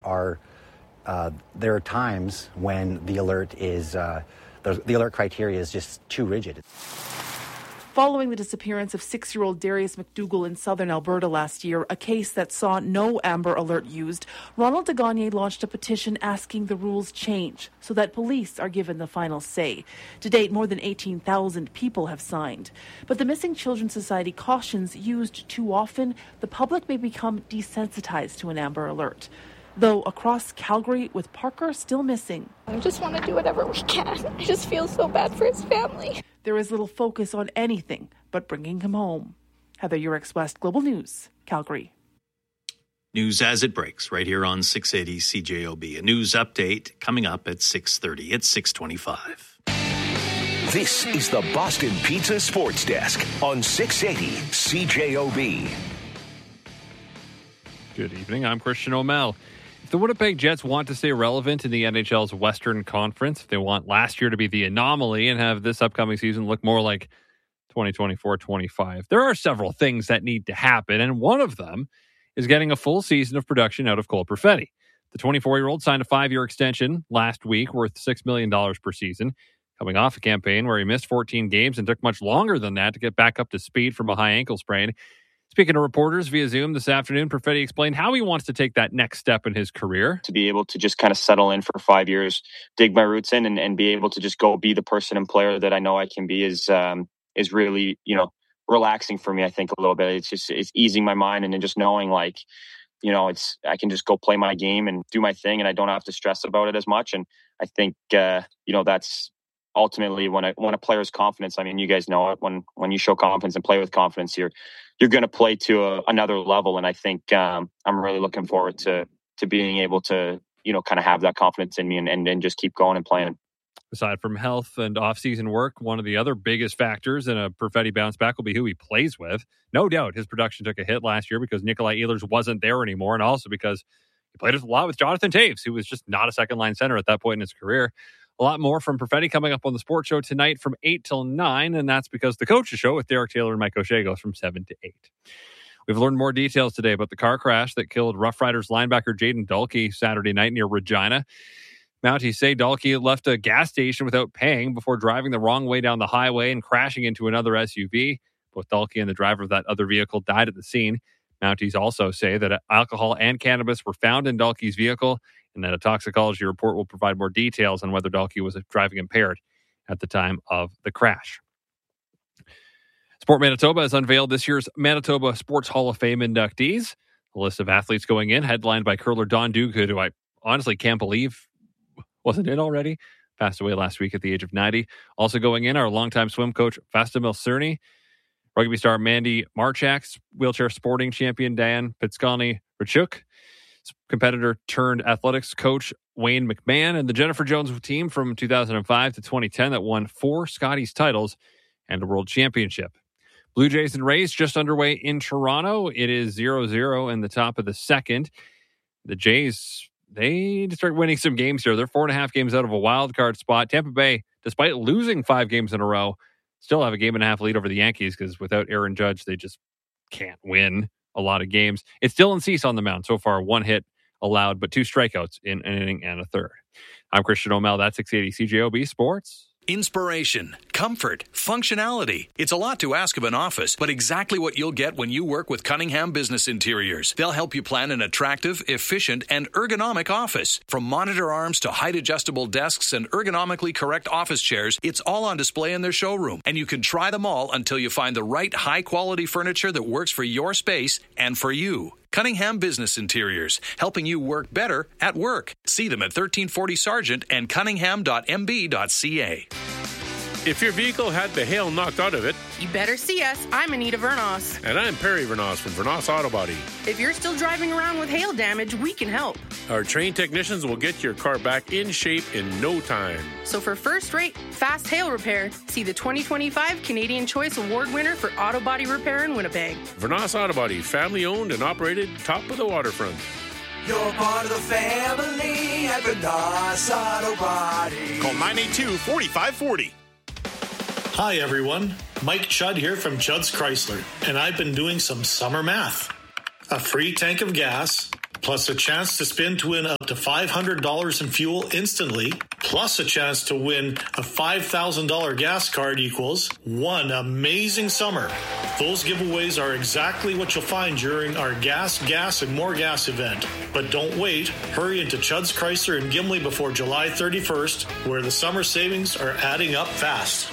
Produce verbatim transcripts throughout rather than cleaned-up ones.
are uh, there are times when the alert is uh, the, the alert criteria is just too rigid. Following the disappearance of six-year-old Darius McDougall in southern Alberta last year, a case that saw no Amber Alert used, Ronald de Gagné launched a petition asking the rules change so that police are given the final say. To date, more than eighteen thousand people have signed. But the Missing Children Society cautions used too often, the public may become desensitized to an Amber Alert. Though across Calgary, with Parker still missing, I just want to do whatever we can. I just feel so bad for his family. There is little focus on anything but bringing him home. Heather Yurex West, Global News, Calgary. News as it breaks right here on six eighty C J O B. A news update coming up at six thirty. It's six twenty-five. This is the Boston Pizza Sports Desk on six eighty C J O B. Good evening. I'm Christian O'Mell. If the Winnipeg Jets want to stay relevant in the N H L's Western Conference, if they want last year to be the anomaly and have this upcoming season look more like twenty twenty-four twenty-five, there are several things that need to happen, and one of them is getting a full season of production out of Cole Perfetti. The twenty-four-year-old signed a five-year extension last week worth six million dollars per season, coming off a campaign where he missed fourteen games and took much longer than that to get back up to speed from a high ankle sprain. Speaking to reporters via Zoom this afternoon, Perfetti explained how he wants to take that next step in his career. To be able to just kind of settle in for five years, dig my roots in, and, and be able to just go be the person and player that I know I can be is um, is really, you know, relaxing for me, I think, a little bit. It's just it's easing my mind and then just knowing, like, you know, it's I can just go play my game and do my thing, and I don't have to stress about it as much. And I think, uh, you know, that's ultimately when, I, when a player's confidence, I mean, you guys know it, when when you show confidence and play with confidence, you're you're going to play to a, another level. And I think um, I'm really looking forward to to being able to, you know, kind of have that confidence in me and, and, and just keep going and playing. Aside from health and off-season work, one of the other biggest factors in a Perfetti bounce back will be who he plays with. No doubt his production took a hit last year because Nikolai Ehlers wasn't there anymore, and also because he played a lot with Jonathan Toews, who was just not a second-line center at that point in his career. A lot more from Perfetti coming up on the Sports Show tonight from eight till nine, and that's because the Coach's Show with Derek Taylor and Mike O'Shea goes from seven to eight. We've learned more details today about the car crash that killed Rough Riders linebacker Jaden Dalkey Saturday night near Regina. Mounties say Dalkey left a gas station without paying before driving the wrong way down the highway and crashing into another S U V. Both Dalkey and the driver of that other vehicle died at the scene. Mounties also say that alcohol and cannabis were found in Dalkey's vehicle, and that a toxicology report will provide more details on whether Dalkey was driving impaired at the time of the crash. Sport Manitoba has unveiled this year's Manitoba Sports Hall of Fame inductees. A list of athletes going in, headlined by curler Don Duguid, who I honestly can't believe wasn't in already. Passed away last week at the age of ninety. Also going in are longtime swim coach Vesta Milcerny, rugby star Mandy Marchak, wheelchair sporting champion Dan Pitscani-Rachuk, competitor turned athletics coach Wayne McMahon, and the Jennifer Jones team from two thousand five to twenty ten that won four Scotties titles and a world championship. Blue Jays and Rays just underway in Toronto. It is zero zero in the top of the second. The Jays, they start winning some games here. They're four and a half games out of a wild card spot. Tampa Bay, despite losing five games in a row, still have a game and a half lead over the Yankees because without Aaron Judge, they just can't win a lot of games. It's Dylan Cease on the mound. So far, one hit allowed, but two strikeouts in an inning and a third. I'm Christian O'Mell. That's six eighty C J O B Sports. Inspiration, comfort, functionality. It's a lot to ask of an office, but exactly what you'll get when you work with Cunningham Business Interiors. They'll help you plan an attractive, efficient, and ergonomic office. From monitor arms to height-adjustable desks and ergonomically correct office chairs, it's all on display in their showroom. And you can try them all until you find the right high-quality furniture that works for your space and for you. Cunningham Business Interiors, helping you work better at work. See them at thirteen forty Sargent and cunningham dot m b dot c a. If your vehicle had the hail knocked out of it, you better see us. I'm Anita Vernos. And I'm Perry Vernos from Vernos Auto Body. If you're still driving around with hail damage, we can help. Our trained technicians will get your car back in shape in no time. So for first-rate, fast hail repair, see the twenty twenty-five Canadian Choice Award winner for auto body repair in Winnipeg. Vernos Auto Body, family-owned and operated, top of the waterfront. You're part of the family at Vernos Auto Body. Call nine eight two, four five four zero. Hi everyone, Mike Chudd here from Chudd's Chrysler, and I've been doing some summer math. A free tank of gas, plus a chance to spin to win up to five hundred dollars in fuel instantly, plus a chance to win a five thousand dollars gas card equals one amazing summer. Those giveaways are exactly what you'll find during our Gas, Gas, and More Gas event. But don't wait. Hurry into Chudd's Chrysler in Gimli before July thirty-first, where the summer savings are adding up fast.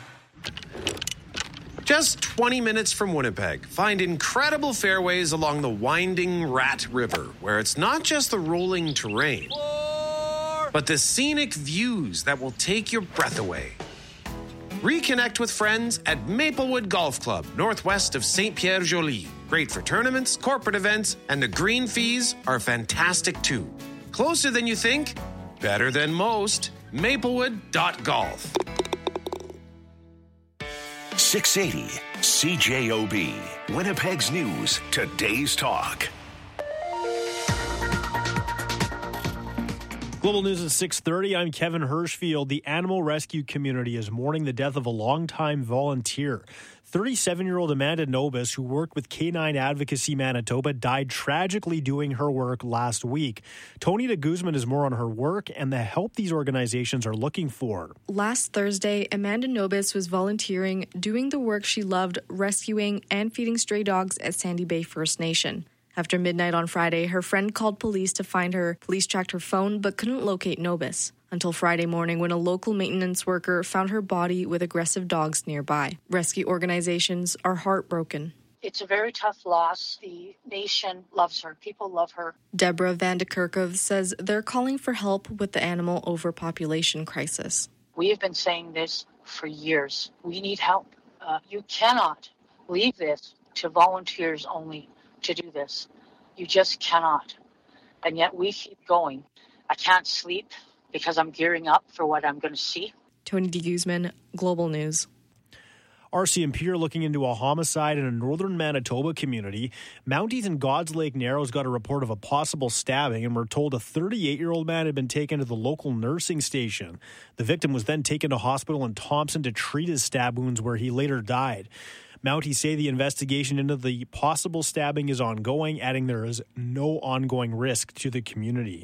Just twenty minutes from Winnipeg, find incredible fairways along the winding Rat River, where it's not just the rolling terrain, but the scenic views that will take your breath away. Reconnect with friends at Maplewood Golf Club, northwest of Saint Pierre Joly. Great for tournaments, corporate events, and the green fees are fantastic too. Closer than you think, better than most. Maplewood dot golf. six eighty C J O B. Winnipeg's News, today's talk. Global News at six thirty. I'm Kevin Hirschfield. The animal rescue community is mourning the death of a longtime volunteer. thirty-seven-year-old Amanda Nobis, who worked with Canine Advocacy Manitoba, died tragically doing her work last week. Tony de Guzman is more on her work and the help these organizations are looking for. Last Thursday, Amanda Nobis was volunteering, doing the work she loved, rescuing and feeding stray dogs at Sandy Bay First Nation. After midnight on Friday, her friend called police to find her. Police tracked her phone but couldn't locate Nobis until Friday morning when a local maintenance worker found her body with aggressive dogs nearby. Rescue organizations are heartbroken. It's a very tough loss. The nation loves her. People love her. Deborah Van de Kerkhove says they're calling for help with the animal overpopulation crisis. We have been saying this for years. We need help. Uh, you cannot leave this to volunteers only to do this. You just cannot. And yet we keep going. I can't sleep because I'm gearing up for what I'm going to see. Tony de Guzman, Global News. R C M P are looking into a homicide in a northern Manitoba community. Mounties and God's Lake Narrows got a report of a possible stabbing and were told a thirty-eight-year-old man had been taken to the local nursing station. The victim was then taken to hospital in Thompson to treat his stab wounds, where he later died. Mounties say the investigation into the possible stabbing is ongoing, adding there is no ongoing risk to the community.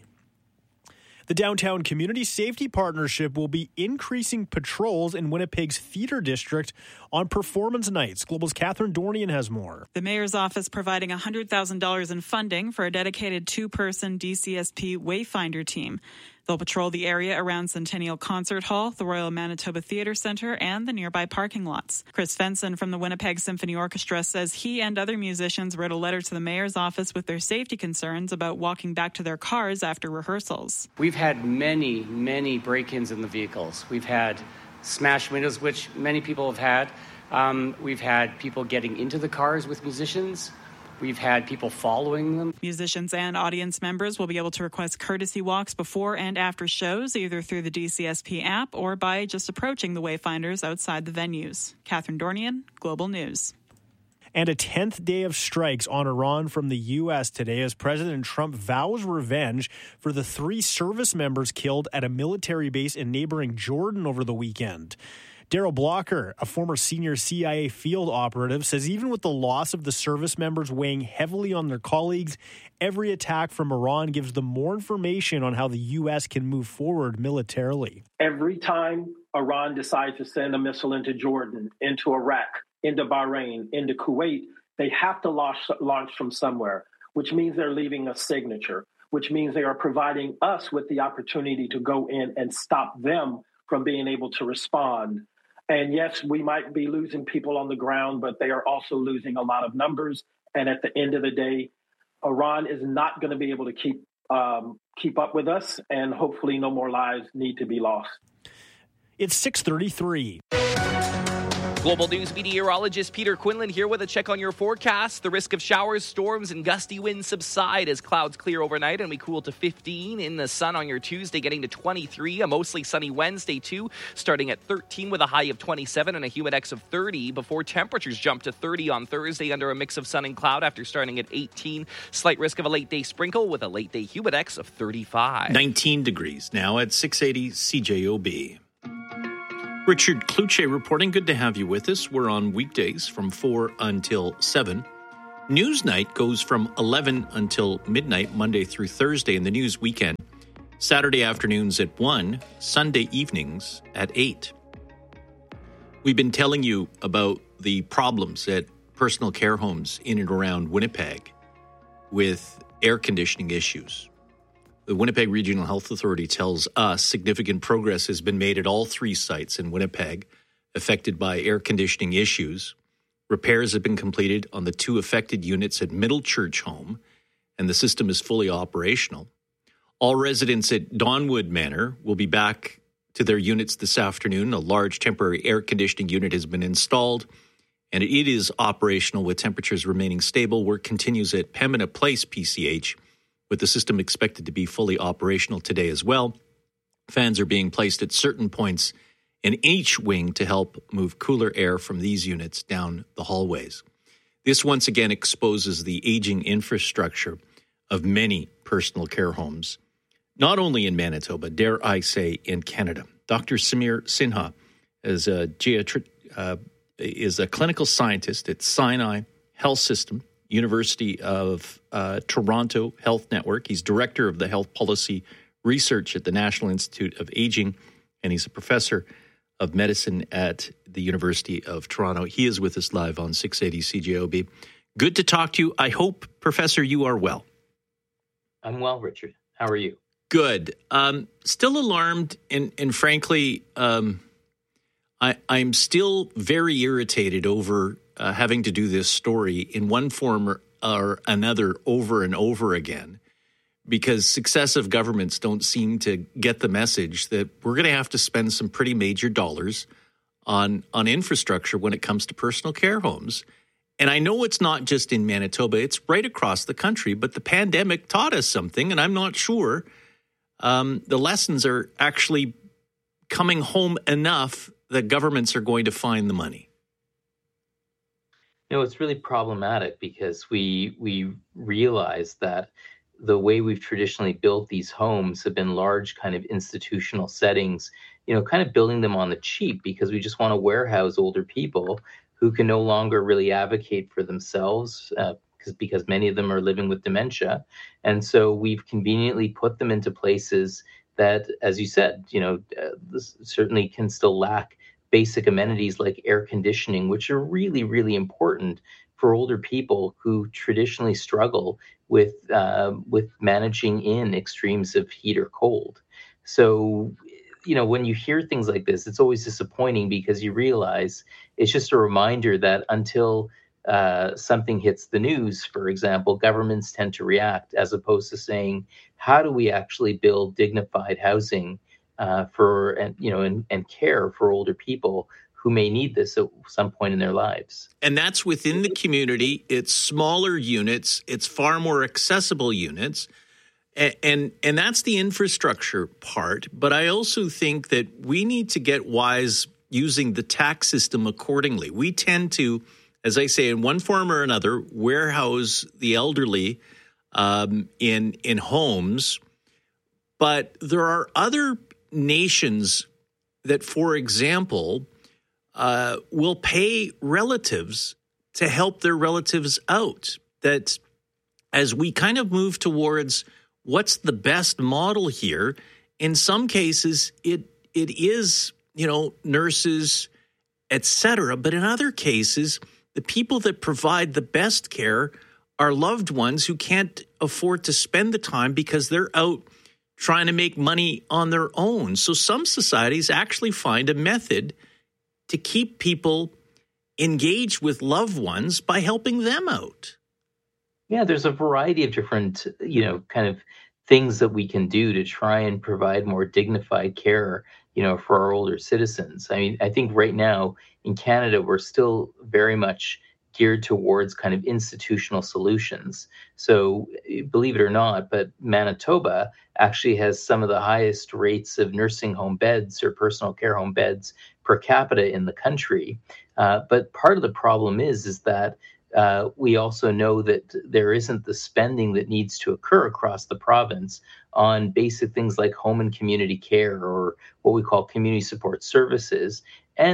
The Downtown Community Safety Partnership will be increasing patrols in Winnipeg's theatre district on performance nights. Global's Catherine Dornian has more. The mayor's office providing one hundred thousand dollars in funding for a dedicated two-person D C S P Wayfinder team. They'll patrol the area around Centennial Concert Hall, the Royal Manitoba Theatre Centre, and the nearby parking lots. Chris Fenson from the Winnipeg Symphony Orchestra says he and other musicians wrote a letter to the mayor's office with their safety concerns about walking back to their cars after rehearsals. We've had many, many break-ins in the vehicles. We've had smashed windows, which many people have had. Um, we've had people getting into the cars with musicians. We've had people following them. Musicians and audience members will be able to request courtesy walks before and after shows, either through the D C S P app or by just approaching the Wayfinders outside the venues. Catherine Dornian, Global News. And a tenth day of strikes on Iran from the U S today as President Trump vows revenge for the three service members killed at a military base in neighboring Jordan over the weekend. Daryl Blocker, a former senior C I A field operative, says even with the loss of the service members weighing heavily on their colleagues, every attack from Iran gives them more information on how the U S can move forward militarily. Every time Iran decides to send a missile into Jordan, into Iraq, into Bahrain, into Kuwait, they have to launch, launch from somewhere, which means they're leaving a signature, which means they are providing us with the opportunity to go in and stop them from being able to respond. And yes, we might be losing people on the ground, but they are also losing a lot of numbers. And at the end of the day, Iran is not going to be able to keep um, keep up with us, and hopefully no more lives need to be lost. It's six thirty-three. Global News meteorologist Peter Quinlan here with a check on your forecast. The risk of showers, storms, and gusty winds subside as clouds clear overnight and we cool to fifteen in the sun on your Tuesday, getting to twenty-three. A mostly sunny Wednesday, too, starting at thirteen with a high of twenty-seven and a Humidex of thirty before temperatures jump to thirty on Thursday under a mix of sun and cloud after starting at eighteen. Slight risk of a late-day sprinkle with a late-day Humidex of thirty-five. nineteen degrees now at six eighty C J O B. Richard Kluche reporting. Good to have you with us. We're on weekdays from four until seven. Newsnight goes from eleven until midnight, Monday through Thursday, and the News Weekend, Saturday afternoons at one, Sunday evenings at eight. We've been telling you about the problems at personal care homes in and around Winnipeg with air conditioning issues. The Winnipeg Regional Health Authority tells us significant progress has been made at all three sites in Winnipeg affected by air conditioning issues. Repairs have been completed on the two affected units at Middle Church Home, and the system is fully operational. All residents at Donwood Manor will be back to their units this afternoon. A large temporary air conditioning unit has been installed, and it is operational with temperatures remaining stable. Work continues at Pembina Place P C H, with the system expected to be fully operational today as well. Fans are being placed at certain points in each wing to help move cooler air from these units down the hallways. This once again exposes the aging infrastructure of many personal care homes, not only in Manitoba, dare I say, in Canada. Doctor Samir Sinha is a, geatri- uh, is a clinical scientist at Sinai Health System, University of uh, Toronto Health Network. He's director of the Health Policy Research at the National Institute of Aging, and he's a professor of medicine at the University of Toronto. He is with us live on six eighty C J O B. Good to talk to you. I hope, Professor, you are well. I'm well, Richard. How are you? Good. Um, still alarmed, and, and frankly, um, I, I'm still very irritated over uh, having to do this story in one form or, or another over and over again, because successive governments don't seem to get the message that we're going to have to spend some pretty major dollars on, on infrastructure when it comes to personal care homes. And I know it's not just in Manitoba, it's right across the country, but the pandemic taught us something, and I'm not sure um, the lessons are actually coming home enough that governments are going to find the money. You know, it's really problematic because we we realize that the way we've traditionally built these homes have been large kind of institutional settings, you know, kind of building them on the cheap because we just want to warehouse older people who can no longer really advocate for themselves uh, because, because many of them are living with dementia. And so we've conveniently put them into places that, as you said, you know, uh, this certainly can still lack basic amenities like air conditioning, which are really, really important for older people who traditionally struggle with uh, with managing in extremes of heat or cold. So, you know, when you hear things like this, it's always disappointing because you realize it's just a reminder that until uh, something hits the news, for example, governments tend to react as opposed to saying, how do we actually build dignified housing uh, for, and you know, and, and care for older people who may need this at some point in their lives. And that's within the community. It's smaller units. It's far more accessible units. And, and, and that's the infrastructure part. But I also think that we need to get wise using the tax system accordingly. We tend to, as I say, in one form or another, warehouse the elderly um, in, in homes. But there are other nations that, for example, Uh, will pay relatives to help their relatives out. That as we kind of move towards what's the best model here, in some cases it it is, you know, nurses, et cetera. But in other cases, the people that provide the best care are loved ones who can't afford to spend the time because they're out trying to make money on their own. So some societies actually find a method to keep people engaged with loved ones by helping them out. Yeah, there's a variety of different, you know, kind of things that we can do to try and provide more dignified care, you know, for our older citizens. I mean, I think right now in Canada, we're still very much geared towards kind of institutional solutions. So believe it or not, but Manitoba actually has some of the highest rates of nursing home beds or personal care home beds per capita in the country. Uh, but part of the problem is, is that uh, we also know that there isn't the spending that needs to occur across the province on basic things like home and community care, or what we call community support services. And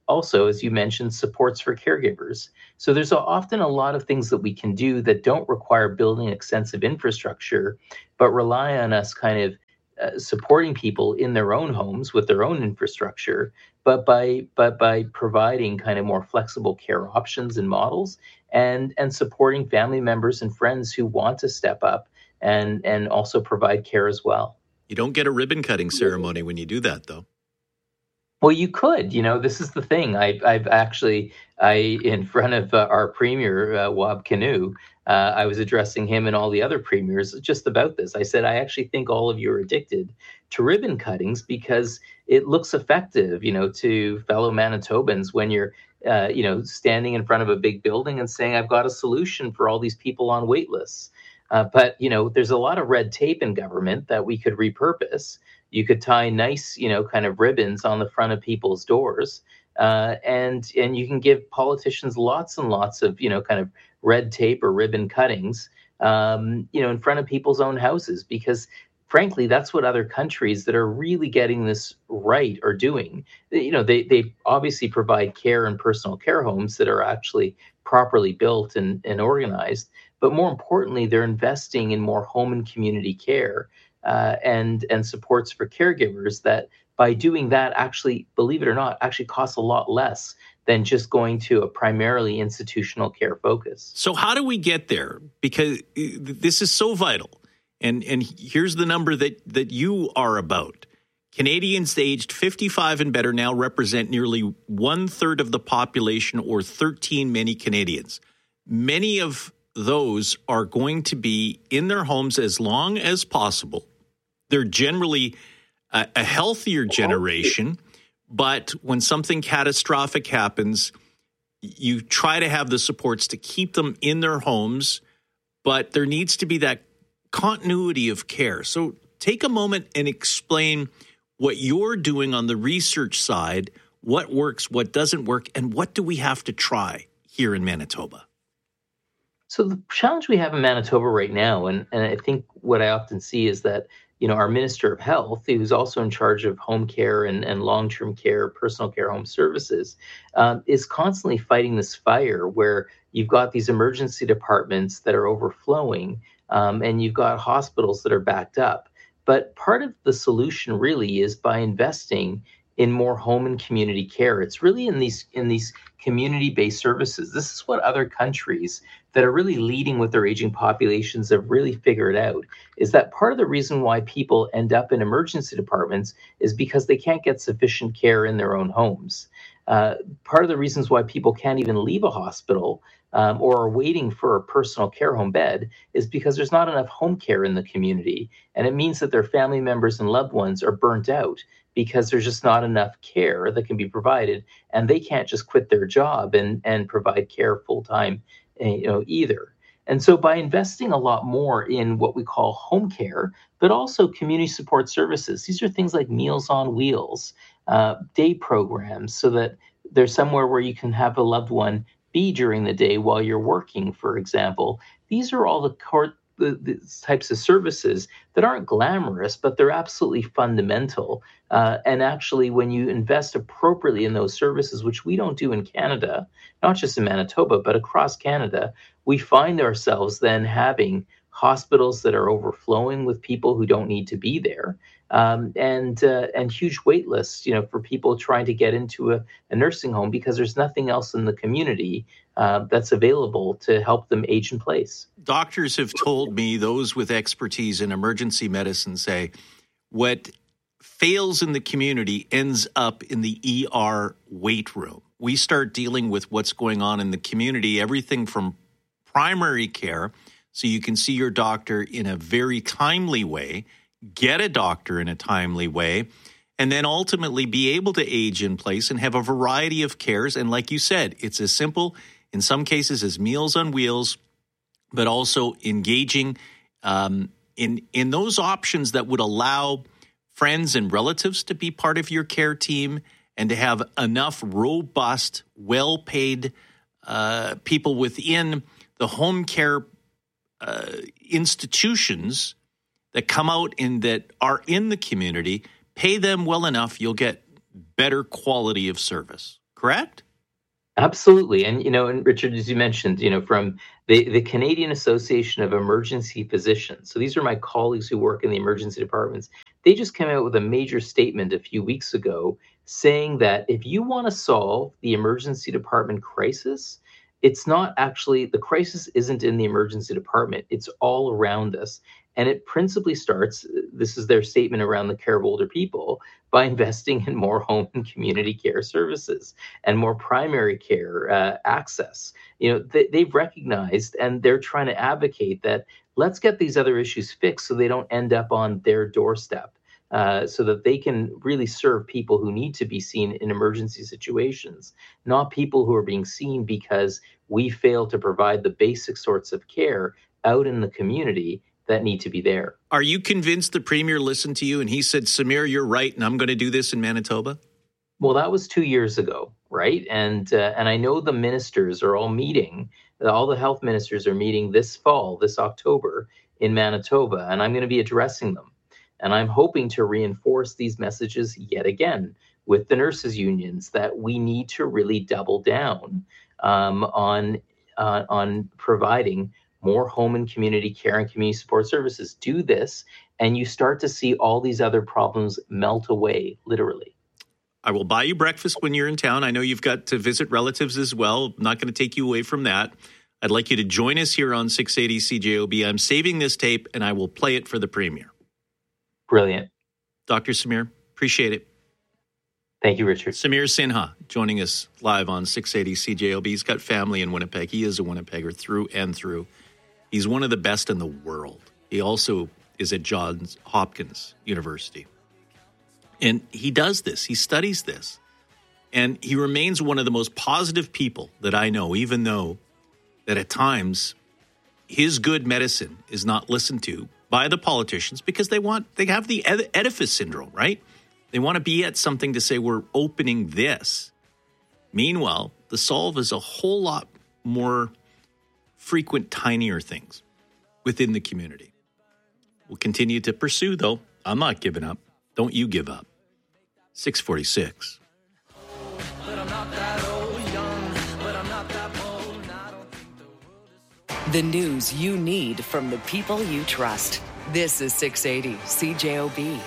also, as you mentioned, supports for caregivers. So there's often a lot of things that we can do that don't require building extensive infrastructure, but rely on us kind of uh, supporting people in their own homes with their own infrastructure, but by but by providing kind of more flexible care options and models, and and supporting family members and friends who want to step up and and also provide care as well. You don't get a ribbon cutting ceremony when you do that, though. Well, you could. You know, this is the thing. I, I've actually, I in front of uh, our premier, uh, Wab Kinew, uh, I was addressing him and all the other premiers just about this. I said, I actually think all of you are addicted to ribbon cuttings because it looks effective, you know, to fellow Manitobans when you're, uh, you know, standing in front of a big building and saying, I've got a solution for all these people on wait lists. Uh, but, you know, there's a lot of red tape in government that we could repurpose. You could tie nice, you know, kind of ribbons on the front of people's doors. Uh, and and you can give politicians lots and lots of, you know, kind of red tape or ribbon cuttings, um, you know, in front of people's own houses, because frankly, that's what other countries that are really getting this right are doing. You know, they, they obviously provide care and personal care homes that are actually properly built and, and organized. But more importantly, they're investing in more home and community care uh, and, and supports for caregivers that by doing that, actually, believe it or not, actually costs a lot less than just going to a primarily institutional care focus. So how do we get there? Because this is so vital. And and here's the number that, that you are about. Canadians aged fifty-five and better now represent nearly one third of the population, or thirteen many Canadians. Many of those are going to be in their homes as long as possible. They're generally a, a healthier generation, but when something catastrophic happens, you try to have the supports to keep them in their homes, but there needs to be that continuity of care. So take a moment and explain what you're doing on the research side, what works, what doesn't work, and what do we have to try here in Manitoba? So the challenge we have in Manitoba right now, and, and I think what I often see is that, you know, our Minister of Health, who's also in charge of home care and, and long-term care, personal care home services, um, is constantly fighting this fire where you've got these emergency departments that are overflowing, um, and you've got hospitals that are backed up. But part of the solution really is by investing in more home and community care. It's really in these in these community-based services. This is what other countries that are really leading with their aging populations have really figured out, is that part of the reason why people end up in emergency departments is because they can't get sufficient care in their own homes. Uh, part of the reasons why people can't even leave a hospital um, or are waiting for a personal care home bed is because there's not enough home care in the community. And it means that their family members and loved ones are burnt out because there's just not enough care that can be provided, and they can't just quit their job and, and provide care full-time, you know, either. And so by investing a lot more in what we call home care, but also community support services, these are things like Meals on Wheels, uh, day programs, so that there's somewhere where you can have a loved one be during the day while you're working, for example. These are all the core The, the types of services that aren't glamorous, but they're absolutely fundamental. Uh, and actually, when you invest appropriately in those services, which we don't do in Canada, not just in Manitoba, but across Canada, we find ourselves then having hospitals that are overflowing with people who don't need to be there, um, and uh, and huge wait lists, you know, for people trying to get into a, a nursing home because there's nothing else in the community uh, that's available to help them age in place. Doctors have told me, those with expertise in emergency medicine say, what fails in the community ends up in the E R wait room. We start dealing with what's going on in the community, everything from primary care, so you can see your doctor in a very timely way, get a doctor in a timely way, and then ultimately be able to age in place and have a variety of cares. And like you said, it's as simple in some cases as Meals on Wheels, but also engaging um, in, in those options that would allow friends and relatives to be part of your care team and to have enough robust, well-paid uh, people within the home care uh, institutions that come out and that are in the community. Pay them well enough, you'll get better quality of service. correct? Absolutely. And, you know, and Richard, as you mentioned, you know, from the, the Canadian Association of Emergency Physicians. So these are my colleagues who work in the emergency departments. They just came out with a major statement a few weeks ago saying that if you want to solve the emergency department crisis, it's not actually, the crisis isn't in the emergency department. It's all around us. And it principally starts, this is their statement around the care of older people, by investing in more home and community care services and more primary care uh, access. You know, they, they've recognized and they're trying to advocate that let's get these other issues fixed so they don't end up on their doorstep. Uh, so that they can really serve people who need to be seen in emergency situations, not people who are being seen because we fail to provide the basic sorts of care out in the community that need to be there. Are you convinced the Premier listened to you and he said, Samir, you're right, and I'm going to do this in Manitoba? Well, that was two years ago, right? And uh, and I know the ministers are all meeting, all the health ministers are meeting this fall, this October in Manitoba, and I'm going to be addressing them. And I'm hoping to reinforce these messages yet again with the nurses' unions that we need to really double down um, on uh, on providing more home and community care and community support services. Do this, and you start to see all these other problems melt away, literally. I will buy you breakfast when you're in town. I know you've got to visit relatives as well. I'm not going to take you away from that. I'd like you to join us here on six eighty C J O B. I'm saving this tape, and I will play it for the Premier. Brilliant. Doctor Samir, appreciate it. Thank you, Richard. Samir Sinha joining us live on six eighty C J O B. He's got family in Winnipeg. He is a Winnipegger through and through. He's one of the best in the world. He also is at Johns Hopkins University. And he does this. He studies this. And he remains one of the most positive people that I know, even though that at times his good medicine is not listened to by the politicians because they want, they have the ed- edifice syndrome, right? They want to be at something to say, we're opening this. Meanwhile, the solve is a whole lot more frequent, tinier things within the community. We'll continue to pursue, though. I'm not giving up. Don't you give up. six forty-six. The news you need from the people you trust. This is six eighty C J O B.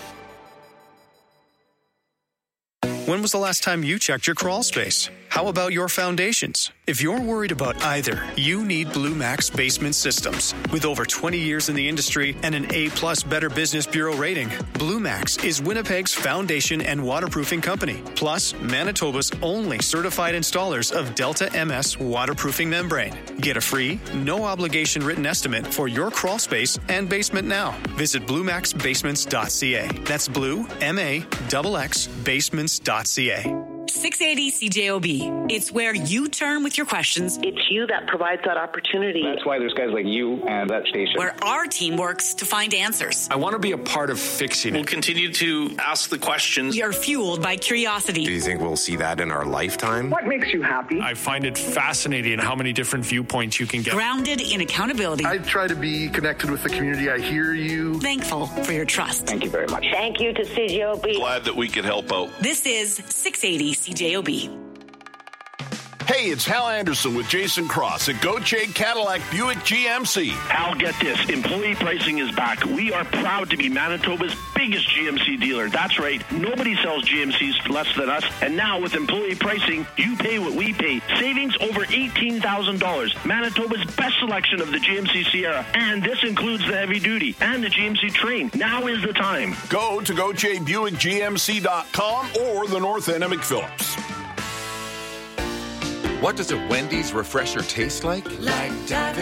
When was the last time you checked your crawl space? How about your foundations? If you're worried about either, you need Blue Max Basement Systems. With over twenty years in the industry and an A-plus Better Business Bureau rating, Blue Max is Winnipeg's foundation and waterproofing company, plus Manitoba's only certified installers of Delta M S waterproofing membrane. Get a free, no-obligation written estimate for your crawl space and basement now. Visit blue max basements dot c a. That's blue, M A X X, basements dot c a. six eighty C J O B. It's where you turn with your questions. It's you that provides that opportunity. That's why there's guys like you and that station. Where our team works to find answers. I want to be a part of fixing it. We'll continue to ask the questions. We are fueled by curiosity. Do you think we'll see that in our lifetime? What makes you happy? I find it fascinating how many different viewpoints you can get. Grounded in accountability. I try to be connected with the community. I hear you. Thankful for your trust. Thank you very much. Thank you to C J O B. Glad that we could help out. This is six eighty C J O B. Hey, it's Hal Anderson with Jason Cross at Gauthier Cadillac Buick G M C. Hal, get this. Employee pricing is back. We are proud to be Manitoba's biggest G M C dealer. That's right. Nobody sells G M Cs for less than us. And now with employee pricing, you pay what we pay. Savings over eighteen thousand dollars. Manitoba's best selection of the G M C Sierra. And this includes the heavy duty and the G M C Train. Now is the time. Go to Gauthier Buick G M C dot com or the North End of McPhillips. What does a Wendy's refresher taste like? Like